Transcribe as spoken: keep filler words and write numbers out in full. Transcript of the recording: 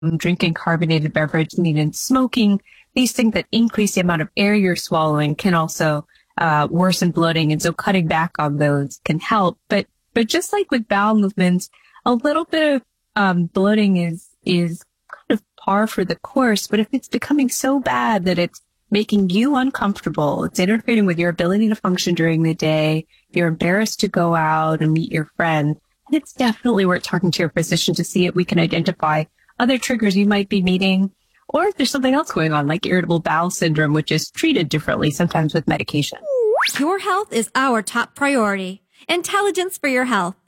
drinking carbonated beverage, and even smoking. These things that increase the amount of air you're swallowing can also uh, worsen bloating. And so cutting back on those can help. But, but just like with bowel movements, a little bit of um, bloating is, is kind of par for the course. But if it's becoming so bad that it's making you uncomfortable, it's interfering with your ability to function during the day, you're embarrassed to go out and meet your friend, and it's definitely worth talking to your physician to see if we can identify other triggers you might be meeting, or if there's something else going on, like irritable bowel syndrome, which is treated differently, sometimes with medication. Your health is our top priority. Intelligence for your health.